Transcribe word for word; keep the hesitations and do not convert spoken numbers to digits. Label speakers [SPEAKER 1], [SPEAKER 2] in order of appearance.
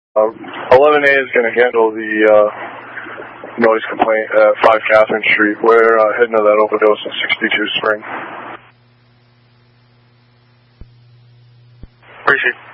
[SPEAKER 1] Uh, eleven A is going to handle the uh, noise complaint at five Catherine Street. We're uh, heading to that overdose at sixty-two Spring.
[SPEAKER 2] Appreciate it.